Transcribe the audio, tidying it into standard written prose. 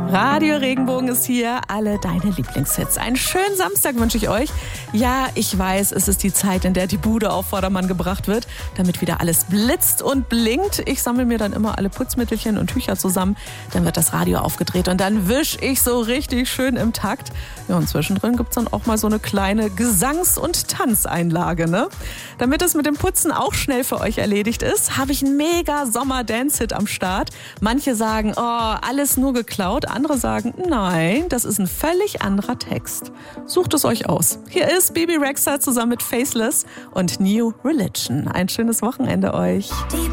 Radio Regenbogen ist hier, alle deine Lieblingshits. Einen schönen Samstag wünsche ich euch. Ja, ich weiß, es ist die Zeit, in der die Bude auf Vordermann gebracht wird, damit wieder alles blitzt und blinkt. Ich sammle mir dann immer alle Putzmittelchen und Tücher zusammen, dann wird das Radio aufgedreht und dann wisch ich so richtig schön im Takt. Ja, und zwischendrin gibt's dann auch mal so eine kleine Gesangs- und Tanzeinlage, ne? Damit es mit dem Putzen auch schnell für euch erledigt ist, habe ich einen mega Sommer-Dance-Hit am Start. Manche sagen, oh, alles nur geklaut. Andere sagen, nein, das ist ein völlig anderer Text. Sucht es euch aus. Hier ist Bebe Rexha zusammen mit Faceless und New Religion. Ein schönes Wochenende euch.